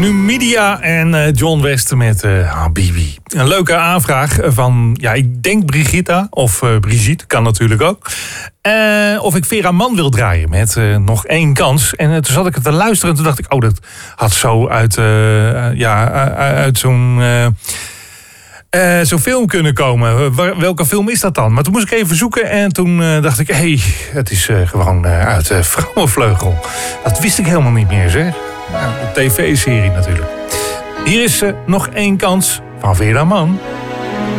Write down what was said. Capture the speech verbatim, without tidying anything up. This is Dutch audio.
Nu Media en uh, John West met uh, Habibi. Een leuke aanvraag van, ja, ik denk Brigitta of uh, Brigitte, kan natuurlijk ook. Uh, of ik Vera Mann wil draaien met uh, nog één kans. En uh, toen zat ik het te luisteren en toen dacht ik, oh, dat had zo uit, uh, uh, ja, uh, uit zo'n... Uh, Uh, zo'n film kunnen komen. Welke film is dat dan? Maar toen moest ik even zoeken en toen uh, dacht ik... hé, hey, het is uh, gewoon uh, uit uh, Vrouwenvleugel. Dat wist ik helemaal niet meer, zeg. Nou, een tv-serie natuurlijk. Hier is uh, nog één kans van Vera Mann.